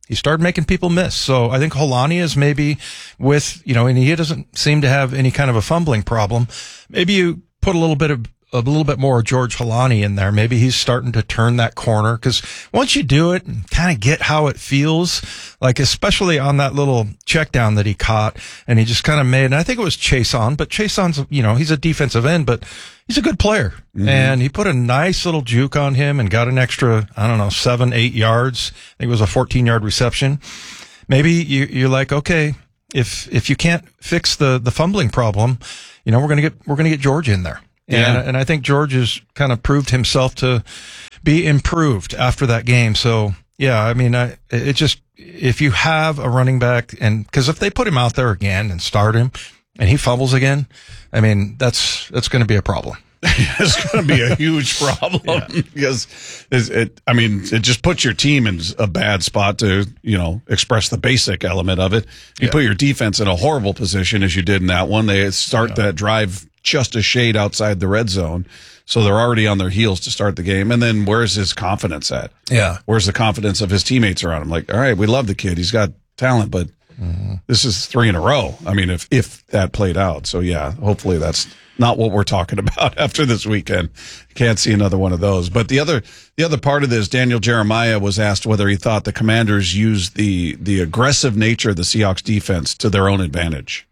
he started making people miss. So I think Holani is maybe with, you know, and he doesn't seem to have any kind of a fumbling problem. Maybe you put a little bit of, a little bit more George Holani in there. Maybe he's starting to turn that corner, because once you do it and kind of get how it feels, like especially on that little check down that he caught, and he just kind of made, and I think it was Chason, but Chason's, you know, he's a defensive end, but he's a good player. Mm-hmm. And he put a nice little juke on him and got an extra, I don't know, seven, eight yards. I think it was a fourteen yard reception. Maybe you, you're like, okay, if, if you can't fix the, the fumbling problem, you know, we're going to get, we're going to get George in there. Yeah. And, and I think George has kind of proved himself to be improved after that game. So, yeah, I mean, I, it just, if you have a running back, and because if they put him out there again and start him and he fumbles again, I mean, that's, that's going to be a problem. It's going to be a huge problem yeah. because it, I mean, it just puts your team in a bad spot to, you know, express the basic element of it. You yeah. put your defense in a horrible position as you did in that one. They start yeah. that drive just a shade outside the red zone. So they're already on their heels to start the game. And then where's his confidence at? Yeah. Where's the confidence of his teammates around him? Like, all right, we love the kid. He's got talent, but mm-hmm. this is three in a row. I mean, if, if that played out. So yeah, hopefully that's not what we're talking about after this weekend. Can't see another one of those. But the other, the other part of this, Daniel Jeremiah was asked whether he thought the Commanders used the, the aggressive nature of the Seahawks defense to their own advantage.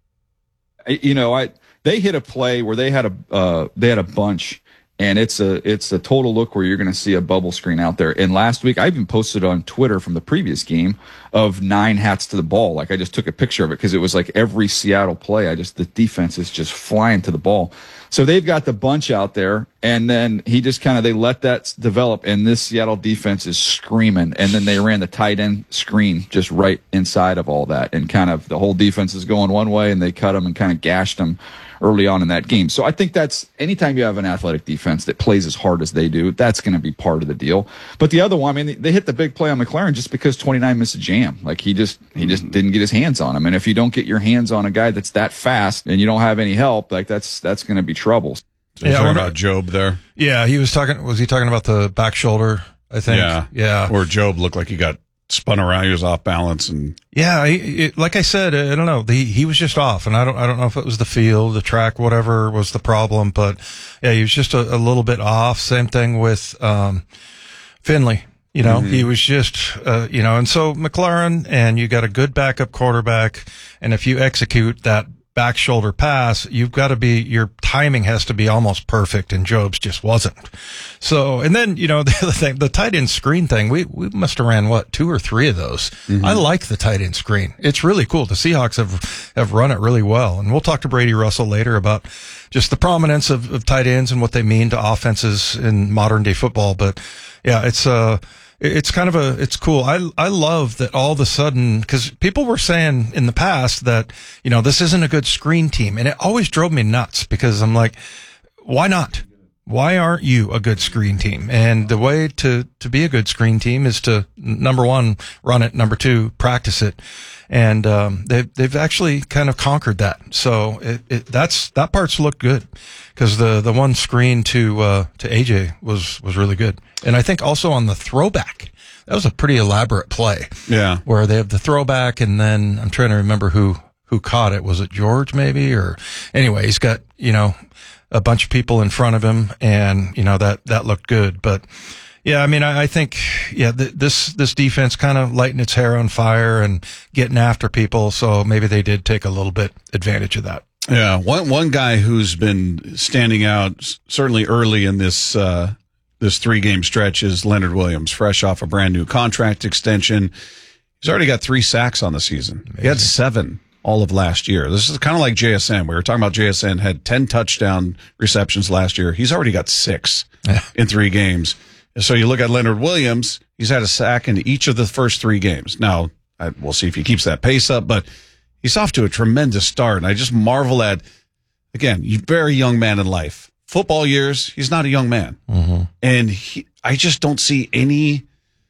You know, I, they hit a play where they had a uh, they had a bunch, and it's a it's a total look where you're going to see a bubble screen out there. And last week, I even posted on Twitter from the previous game of nine hats to the ball. Like I just took a picture of it because it was like every Seattle play. I just the defense is just flying to the ball. So they've got the bunch out there, and then he just kind of they let that develop, and this Seattle defense is screaming. And then they ran the tight end screen just right inside of all that, and kind of the whole defense is going one way, and they cut them and kind of gashed them early on in that game. So I think that's anytime you have an athletic defense that plays as hard as they do, that's going to be part of the deal. But the other one, I mean, they hit the big play on McLaurin just because twenty-nine missed a jam. Like he just he just didn't get his hands on him. And if you don't get your hands on a guy that's that fast and you don't have any help, like that's that's going to be trouble. So yeah, talking about Job there. Yeah, he was talking. Was he talking about the back shoulder? I think. Yeah, yeah. Or Job looked like he got spun around. He was off balance, and yeah, he, it, like I said, I don't know. He he was just off, and I don't I don't know if it was the field, the track, whatever was the problem, but yeah, he was just a, a little bit off. Same thing with um, Finley. You know, mm-hmm. he was just, uh, you know, and so McLaurin, and you got a good backup quarterback, and if you execute that back shoulder pass, you've got to be, your timing has to be almost perfect, and Job's just wasn't. So, and then, you know, the other thing, the tight end screen thing, we, we must have ran, what, two or three of those. Mm-hmm. I like the tight end screen. It's really cool. The Seahawks have, have run it really well. And we'll talk to Brady Russell later about just the prominence of, of tight ends and what they mean to offenses in modern day football. But yeah, it's, uh, it's kind of a, it's cool. I, I love that all of a sudden, cause people were saying in the past that, you know, this isn't a good screen team. And it always drove me nuts because I'm like, why not? Why aren't you a good screen team? And the way to, to be a good screen team is to, number one, run it. Number two, practice it. And, um, they've, they've actually kind of conquered that. So it, it, that's, that part's looked good because the, the one screen to, uh, to A J was, was really good. And I think also on the throwback, that was a pretty elaborate play. Yeah. Where they have the throwback and then I'm trying to remember who, who caught it. Was it George maybe? Or anyway, he's got, you know, a bunch of people in front of him and, you know, that, that looked good. But yeah, I mean, I, I think, yeah, th- this, this defense kind of lighting its hair on fire and getting after people. So maybe they did take a little bit advantage of that. Yeah. One, one guy who's been standing out certainly early in this, uh, this three game stretch is Leonard Williams, fresh off a brand new contract extension. He's already got three sacks on the season. Amazing. He had seven all of last year. This is kind of like J S N. We were talking about J S N had ten touchdown receptions last year. He's already got six yeah. in three games. So you look at Leonard Williams, he's had a sack in each of the first three games. Now, I, we'll see if he keeps that pace up, but he's off to a tremendous start. And I just marvel at, again, you very young man in life. Football years, he's not a young man. Mm-hmm. And he, I just don't see any,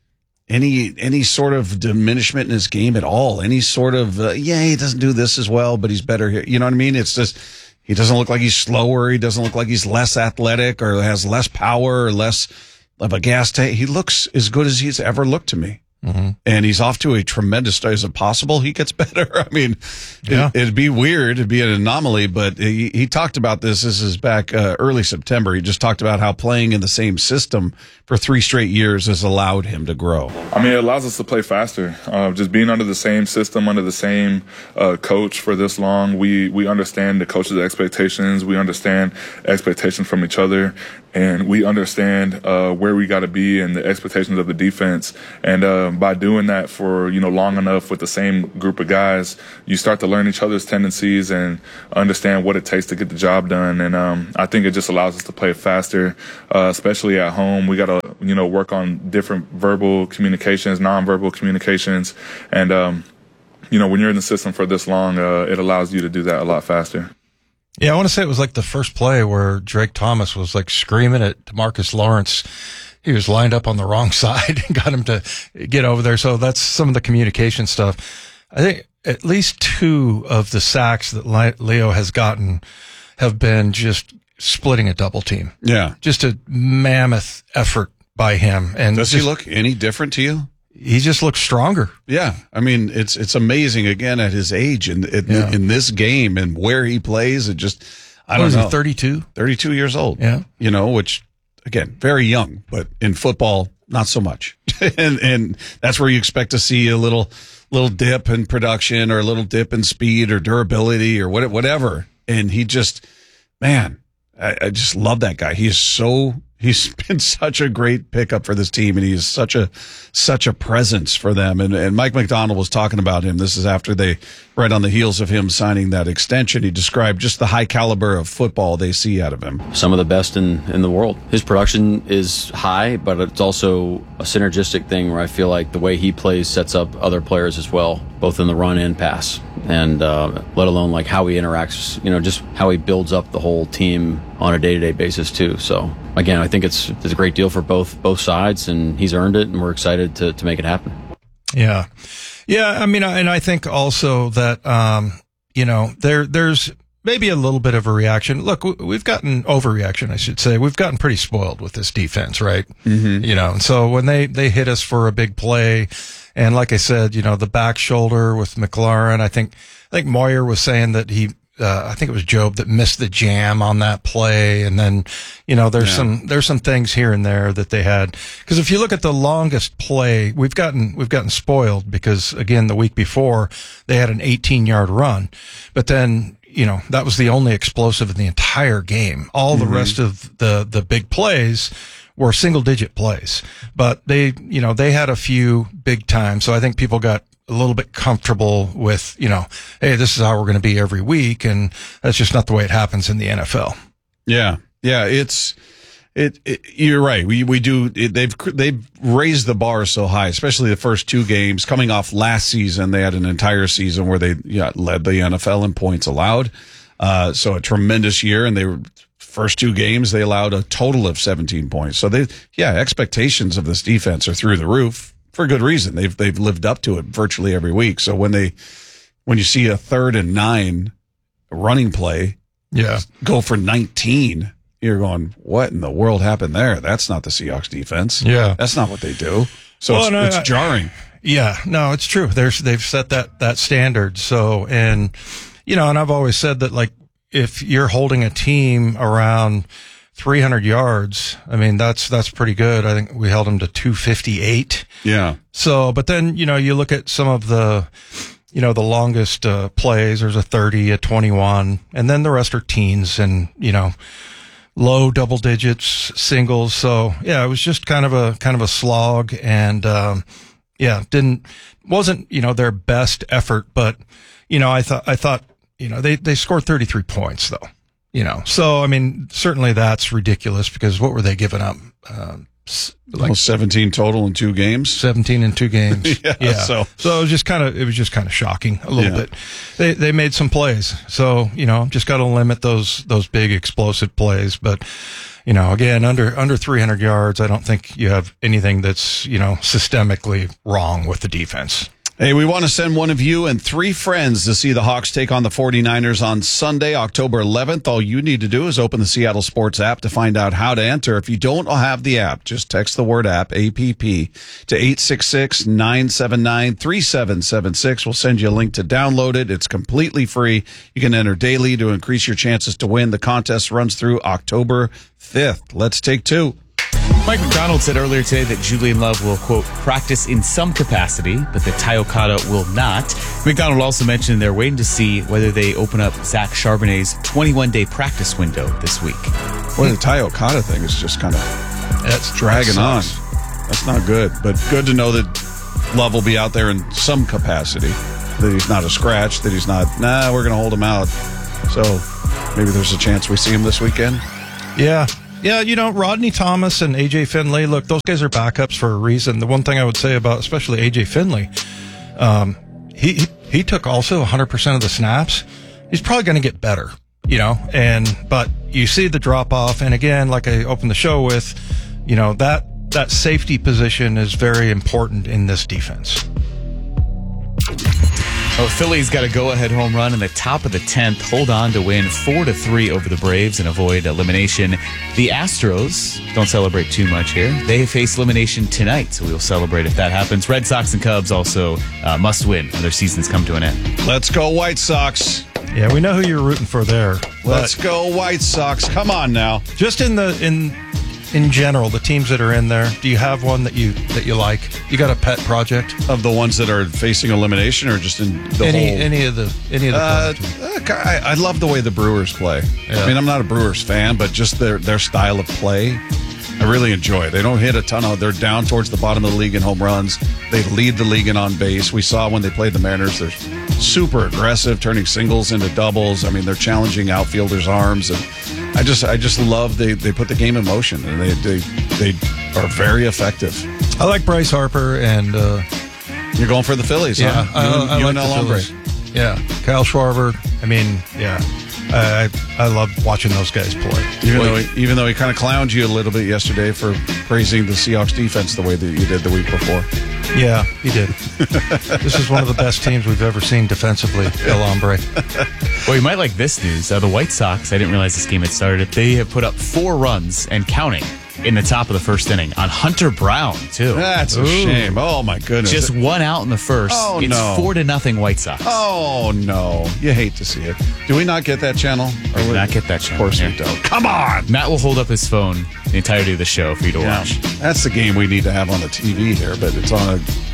any, any sort of diminishment in his game at all. Any sort of, uh, yeah, he doesn't do this as well, but he's better here. You know what I mean? It's just, he doesn't look like he's slower. He doesn't look like he's less athletic or has less power or less of a gas tank. He looks as good as he's ever looked to me. Mm-hmm. And he's off to a tremendous start. Is it possible he gets better? I mean, yeah. it, it'd be weird. It'd be an anomaly, but he, he talked about this. This is back uh, early September. He just talked about how playing in the same system for three straight years has allowed him to grow. I mean, it allows us to play faster. Uh, just being under the same system, under the same uh, coach for this long, we, we understand the coach's expectations. We understand expectations from each other. And we understand uh, where we got to be and the expectations of the defense. And uh, by doing that for, you know, long enough with the same group of guys, you start to learn each other's tendencies and understand what it takes to get the job done. And um, I think it just allows us to play faster, uh, especially at home. We got to, you know, work on different verbal communications, nonverbal communications. And, um, you know, when you're in the system for this long, uh, it allows you to do that a lot faster. Yeah, I want to say it was like the first play where Drake Thomas was like screaming at DeMarcus Lawrence. He was lined up on the wrong side and got him to get over there. So that's some of the communication stuff. I think at least two of the sacks that Leo has gotten have been just splitting a double team. Yeah. Just a mammoth effort by him. And does just, he look any different to you? He just looks stronger. Yeah. I mean, it's it's amazing, again, at his age and in, Yeah. in this game and where he plays. It just, I What don't is know. he, thirty-two? thirty-two years old. Yeah. You know, which, again, very young, but in football, not so much. and and that's where you expect to see a little little dip in production or a little dip in speed or durability or what, whatever. And he just, man, I, I just love that guy. He is so... He's been such a great pickup for this team, and he is such a such a presence for them. And, and Mike McDonald was talking about him. This is after they, right on the heels of him signing that extension, he described just the high caliber of football they see out of him. Some of the best in, in the world. His production is high, but it's also a synergistic thing where I feel like the way he plays sets up other players as well, both in the run and pass. And uh, let alone like how he interacts, you know, just how he builds up the whole team on a day-to-day basis too. So again, I think it's it's a great deal for both both sides, and he's earned it, and we're excited to to make it happen. Yeah, yeah. I mean, and I think also that um, you know there there's maybe a little bit of a reaction. Look, we've gotten overreaction, I should say. We've gotten pretty spoiled with this defense, right? Mm-hmm. You know, and so when they they hit us for a big play. And like I said, you know, the back shoulder with McLaurin, I think, I think Moyer was saying that he, uh, I think it was Job that missed the jam on that play. And then, you know, there's yeah. some, there's some things here and there that they had. Cause if you look at the longest play, we've gotten, we've gotten spoiled because again, the week before they had an eighteen yard run, but then, you know, that was the only explosive in the entire game. All the mm-hmm. rest of the, the big plays were single digit plays, but they, you know, they had a few big times. So I think people got a little bit comfortable with, you know, hey, this is how we're going to be every week. And that's just not the way it happens in the N F L. Yeah. Yeah. It's, it, it you're right. We, we do, it, they've, they've raised the bar so high, especially the first two games coming off last season. They had an entire season where they yeah, led the N F L in points allowed. Uh, so a tremendous year, and they were, first two games, they allowed a total of seventeen points. So they, yeah, expectations of this defense are through the roof for good reason. They've, they've lived up to it virtually every week. So when they, when you see a third and nine running play, yeah, go for nineteen, you're going, what in the world happened there? That's not the Seahawks defense. Yeah. That's not what they do. So well, it's, no, it's I, jarring. Yeah, no, it's true. There's, they've set that, that standard. So, and, you know, and I've always said that like, if you're holding a team around three hundred yards, I mean, that's, that's pretty good. I think we held them to two fifty-eight. Yeah. So, but then, you know, you look at some of the, you know, the longest uh, plays, there's a thirty, a twenty-one, and then the rest are teens and, you know, low double digits, singles. So yeah, it was just kind of a, kind of a slog. And, um, yeah, didn't, wasn't, you know, their best effort, but, you know, I thought, I thought, you know, they, they scored thirty-three points though, you know, so, I mean, certainly that's ridiculous because what were they giving up? Um, like well, seventeen total in two games, seventeen in two games. yeah, yeah. So, so it was just kind of, it was just kind of shocking a little yeah. bit. They, they made some plays. So, you know, just got to limit those, those big explosive plays. But, you know, again, under, under three hundred yards, I don't think you have anything that's, you know, systemically wrong with the defense. Hey, we want to send one of you and three friends to see the Hawks take on the 49ers on Sunday, October eleventh. All you need to do is open the Seattle Sports app to find out how to enter. If you don't have the app, just text the word app, A P P, to eight six six, nine seven nine, three seven seven six. We'll send you a link to download it. It's completely free. You can enter daily to increase your chances to win. The contest runs through October fifth. Let's take two. Mike McDonald said earlier today that Julian Love will, quote, practice in some capacity, but that Ty Okada will not. McDonald also mentioned they're waiting to see whether they open up Zach Charbonnet's twenty-one day practice window this week. Well, the Ty Okada thing is just kind of that's dragging on. That's not good, but good to know that Love will be out there in some capacity, that he's not a scratch, that he's not, nah, we're going to hold him out. So maybe there's a chance we see him this weekend. Yeah. Yeah, you know, Rodney Thomas and A J Finley, look, those guys are backups for a reason. The one thing I would say about especially A J Finley, um, he, he he took also one hundred percent of the snaps. He's probably going to get better, you know, and but you see the drop off. And again, like I opened the show with, you know, that that safety position is very important in this defense. Oh, Philly's got a go-ahead home run in the top of the tenth. Hold on to win four to three over the Braves and avoid elimination. The Astros don't celebrate too much here. They face elimination tonight, so we'll celebrate if that happens. Red Sox and Cubs also uh, must win when their seasons come to an end. Let's go White Sox. Yeah, we know who you're rooting for there. Let's go White Sox. Come on now. Just in the in in general, the teams that are in there, do you have one that you that you like? You got a pet project of the ones that are facing elimination, or just in the any whole? any of the any of the? Uh, I, I love the way the Brewers play. Yeah. I mean, I'm not a Brewers fan, but just their their style of play, I really enjoy. They don't hit a ton of. They're down towards the bottom of the league in home runs. They lead the league in on base. We saw when they played the Mariners. They're super aggressive, turning singles into doubles. I mean, they're challenging outfielders' arms, and I just I just love they they put the game in motion, and they they they are very effective. I like Bryce Harper, and uh, you're going for the Phillies, yeah, huh? I, You and, I you like and the El Hombre. Phillies. Yeah, Kyle Schwarber. I mean, yeah. I I love watching those guys play. Even though he, even though he kind of clowned you a little bit yesterday for praising the Seahawks defense the way that you did the week before. Yeah, he did. This is one of the best teams we've ever seen defensively, El Hombre. Well, you might like this news. Uh, the White Sox, I didn't realize this game had started. They have put up four runs and counting in the top of the first inning on Hunter Brown, too. That's a Ooh. shame. Oh, my goodness. Just one out in the first. Oh, it's no. four to nothing White Sox. Oh, no. You hate to see it. Do we not get that channel? Or we not get that channel. Of course yeah. we don't. Come on! Matt will hold up his phone the entirety of the show for you to Yeah. watch. That's the game we need to have on the T V here, but it's on a,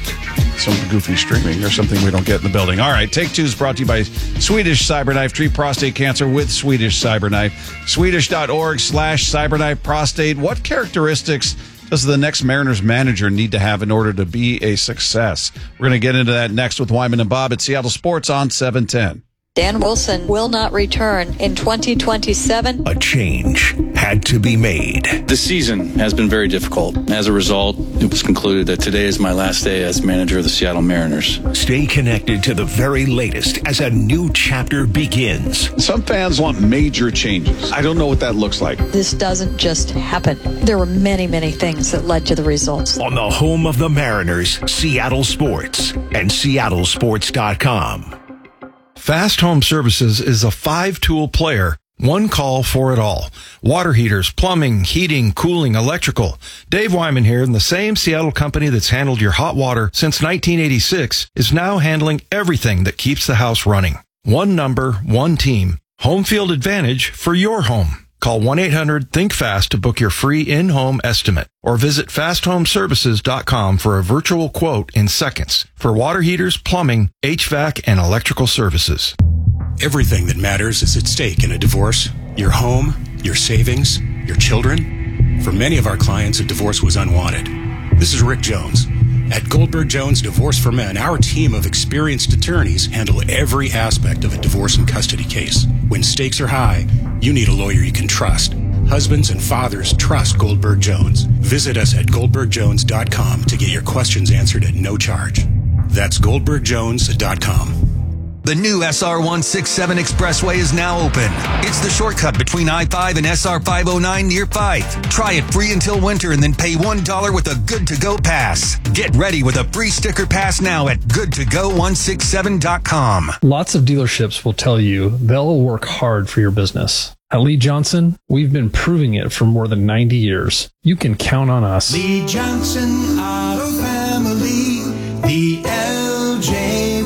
some goofy streaming or something we don't get in the building. All right, Take Two is brought to you by Swedish Cyberknife. Treat prostate cancer with Swedish Cyberknife. Swedish.org slash Cyberknife Prostate. What characteristics does the next Mariners manager need to have in order to be a success? We're going to get into that next with Wyman and Bob at Seattle Sports on seven ten. Dan Wilson will not return in twenty twenty-seven. A change had to be made. The season has been very difficult. As a result, it was concluded that today is my last day as manager of the Seattle Mariners. Stay connected to the very latest as a new chapter begins. Some fans want major changes. I don't know what that looks like. This doesn't just happen. There were many, many things that led to the results. On the home of the Mariners, Seattle Sports and Seattle Sports dot com. Fast Home Services is a five-tool player, one call for it all. Water heaters, plumbing, heating, cooling, electrical. Dave Wyman here, and the same Seattle company that's handled your hot water since nineteen eighty-six is now handling everything that keeps the house running. One number, one team. Home field advantage for your home. Call one eight hundred think fast to book your free in-home estimate, or visit fast home services dot com for a virtual quote in seconds for water heaters, plumbing, H V A C, and electrical services. Everything that matters is at stake in a divorce. Your home, your savings, your children. For many of our clients, a divorce was unwanted. This is Rick Jones. At Goldberg Jones Divorce for Men, our team of experienced attorneys handle every aspect of a divorce and custody case. When stakes are high, you need a lawyer you can trust. Husbands and fathers trust Goldberg Jones. Visit us at goldberg jones dot com to get your questions answered at no charge. That's goldberg jones dot com. The new S R one sixty-seven Expressway is now open. It's the shortcut between I five and S R five oh nine near Fife. Try it free until winter and then pay one dollar with a Good to Go pass. Get ready with a free sticker pass now at good to go one sixty-seven dot com. Lots of dealerships will tell you they'll work hard for your business. At Lee Johnson, we've been proving it for more than ninety years. You can count on us. Lee Johnson Auto Family, the L J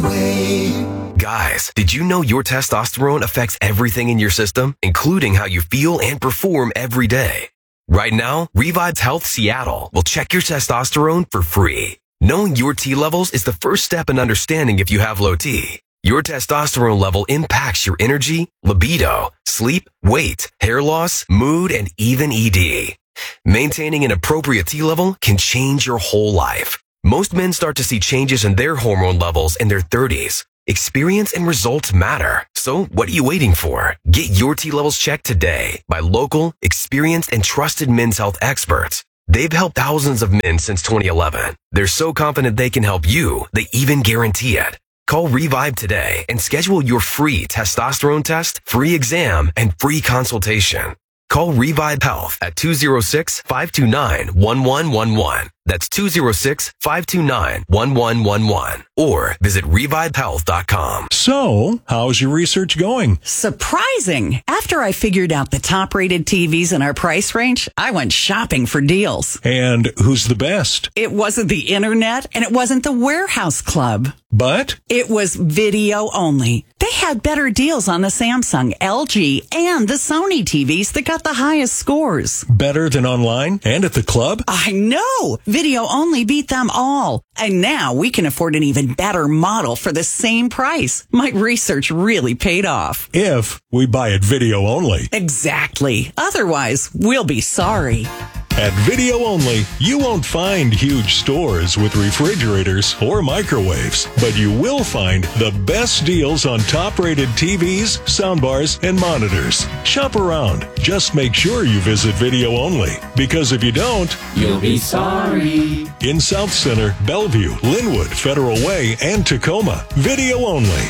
way. Guys, did you know your testosterone affects everything in your system, including how you feel and perform every day? Right now, Revive Health Seattle will check your testosterone for free. Knowing your T levels is the first step in understanding if you have low T. Your testosterone level impacts your energy, libido, sleep, weight, hair loss, mood, and even E D. Maintaining an appropriate T level can change your whole life. Most men start to see changes in their hormone levels in their thirties. Experience and results matter. So what are you waiting for? Get your T levels checked today by local, experienced, and trusted men's health experts. They've helped thousands of men since twenty eleven. They're so confident they can help you, they even guarantee it. Call Revive today and schedule your free testosterone test, free exam, and free consultation. Call Revive Health at two oh six, five two nine, one one one one. That's two oh six, five two nine, one one one one. Or visit revive health dot com. So, how's your research going? Surprising. After I figured out the top-rated T Vs in our price range, I went shopping for deals. And who's the best? It wasn't the internet, and it wasn't the Warehouse Club. But? It was video only. They had better deals on the Samsung, L G, and the Sony T Vs that got the highest scores. Better than online and at the club? I know. Video only beat them all. And now we can afford an even better model for the same price. My research really paid off. If we buy it video only. Exactly. Otherwise, we'll be sorry. At Video Only, you won't find huge stores with refrigerators or microwaves, but you will find the best deals on top-rated T Vs, soundbars, and monitors. Shop around. Just make sure you visit Video Only, because if you don't, you'll be sorry. In South Center, Bellevue, Linwood, Federal Way, and Tacoma, Video Only.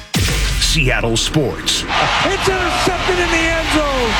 Seattle Sports. It's intercepted in the end zone.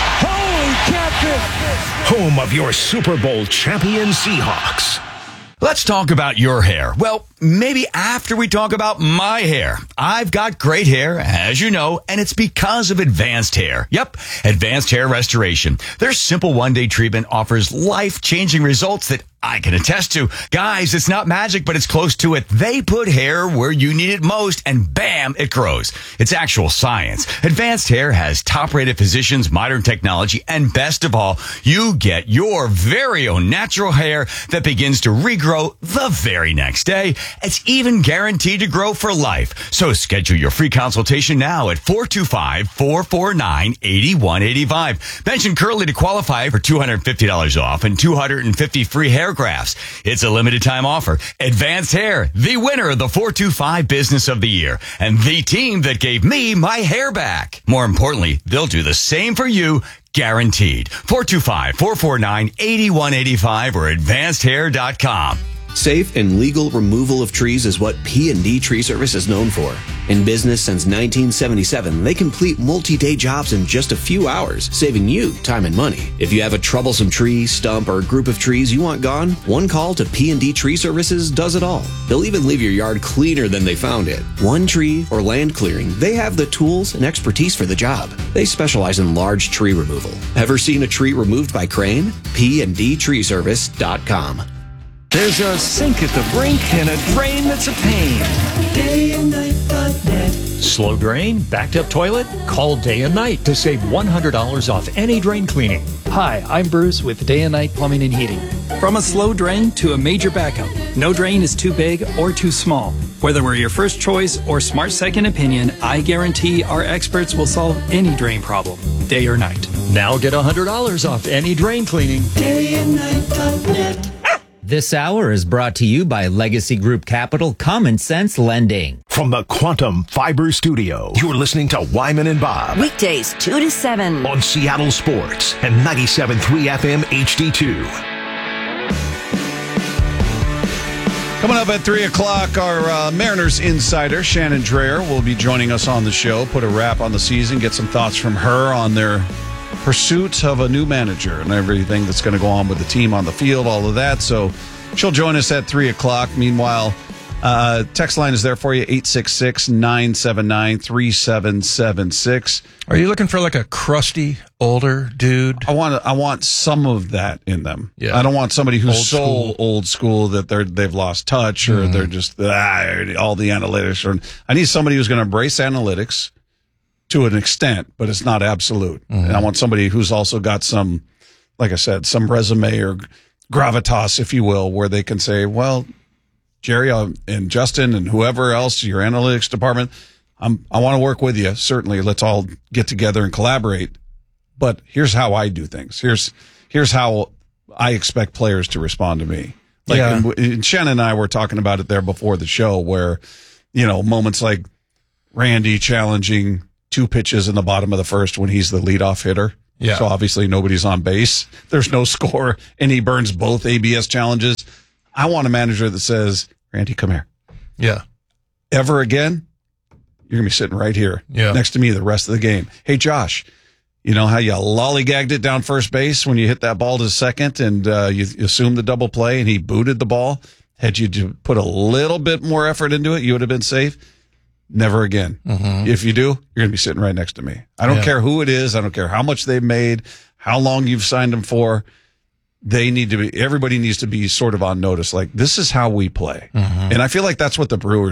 Holy catfish. Home of your Super Bowl champion Seahawks. Let's talk about your hair. Well, maybe after we talk about my hair. I've got great hair, as you know, and it's because of Advanced Hair. Yep, Advanced Hair Restoration. Their simple one-day treatment offers life-changing results that I can attest to. Guys, it's not magic, but it's close to it. They put hair where you need it most, and bam, it grows. It's actual science. Advanced Hair has top-rated physicians, modern technology, and best of all, you get your very own natural hair that begins to regrow the very next day. It's even guaranteed to grow for life. So schedule your free consultation now at four two five, four four nine, eight one eight five. Mention Curly to qualify for two hundred fifty dollars off and two hundred fifty free hair grafts. It's a limited time offer. Advanced Hair, the winner of the four two five Business of the Year, and the team that gave me my hair back. More importantly, they'll do the same for you, guaranteed. four two five, four four nine, eight one eight five or advanced hair dot com. Safe and legal removal of trees is what P and D Tree Service is known for. In business since nineteen seventy-seven, they complete multi-day jobs in just a few hours, saving you time and money. If you have a troublesome tree, stump, or group of trees you want gone, one call to P and D Tree Services does it all. They'll even leave your yard cleaner than they found it. One tree or land clearing, they have the tools and expertise for the job. They specialize in large tree removal. Ever seen a tree removed by crane? P and D Tree Service dot com. There's a sink at the brink and a drain that's a pain. day and night dot net. Slow drain? Backed up toilet? Call Day and Night to save one hundred dollars off any drain cleaning. Hi, I'm Bruce with Day and Night Plumbing and Heating. From a slow drain to a major backup, no drain is too big or too small. Whether we're your first choice or smart second opinion, I guarantee our experts will solve any drain problem, day or night. Now get one hundred dollars off any drain cleaning. day and night dot net. This hour is brought to you by Legacy Group Capital Common Sense Lending. From the Quantum Fiber Studio, you're listening to Wyman and Bob. Weekdays, two to seven. On Seattle Sports and ninety-seven point three F M H D two. Coming up at three o'clock, our uh, Mariners insider, Shannon Dreher, will be joining us on the show, put a wrap on the season, get some thoughts from her on their pursuit of a new manager and everything that's going to go on with the team on the field, all of that. So she'll join us at three o'clock. Meanwhile, uh, text line is there for you, eight six six, nine seven nine, three seven seven six. Are you looking for like a crusty, older dude? I want I want some of that in them. Yeah. I don't want somebody who's Old so school. old school that they're they've lost touch or Mhm. they're just ah, all the analytics. Or I need somebody who's going to embrace analytics to an extent, but it's not absolute. Mhm. And I want somebody who's also got some, like I said, some resume or gravitas, if you will, where they can say, well, Jerry uh, and Justin and whoever else, your analytics department, I'm, I want to work with you. Certainly, let's all get together and collaborate. But here's how I do things. Here's here's how I expect players to respond to me. Like, Yeah. and, and Shannon and I were talking about it there before the show, where, you know, moments like Randy challenging two pitches in the bottom of the first when he's the leadoff hitter. Yeah. So obviously nobody's on base. There's no score, and he burns both A B S challenges. I want a manager that says, Randy, come here. Yeah. Ever again, you're going to be sitting right here Yeah. next to me the rest of the game. Hey, Josh, you know how you lollygagged it down first base when you hit that ball to second and uh, you assumed the double play and he booted the ball? Had you to put a little bit more effort into it, you would have been safe. Never again. Mhm. If you do, you're going to be sitting right next to me. I don't Yeah. care who it is. I don't care how much they've made, how long you've signed them for. They need to be, everybody needs to be sort of on notice. Like, this is how we play. Mhm. And I feel like that's what the Brewers